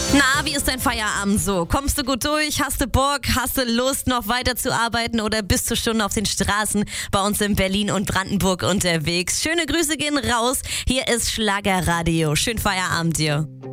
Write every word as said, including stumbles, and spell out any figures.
Na, wie ist dein Feierabend so? Kommst du gut durch? Hast du Bock? Hast du Lust, noch weiter zu arbeiten? Oder bist du schon auf den Straßen bei uns in Berlin und Brandenburg unterwegs? Schöne Grüße gehen raus. Hier ist Schlagerradio. Schönen Feierabend dir.